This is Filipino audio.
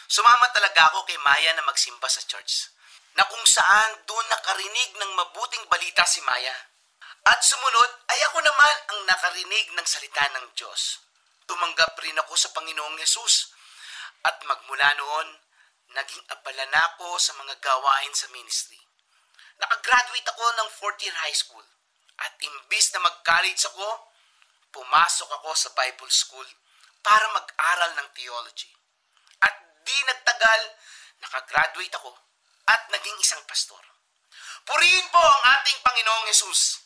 Sumama talaga ako kay Maya na magsimba sa church, na kung saan doon nakarinig ng mabuting balita si Maya. At sumunod ay ako naman ang nakarinig ng salita ng Diyos. Tumanggap rin ako sa Panginoong Yesus. At magmula noon, naging abala na ako sa mga gawain sa ministry. Nakagraduate ako ng 4th year high school. At imbis na mag-college ako, pumasok ako sa Bible school para mag-aral ng theology. At di nagtagal, nakagraduate ako at naging isang pastor. Purihin po ang ating Panginoong Yesus.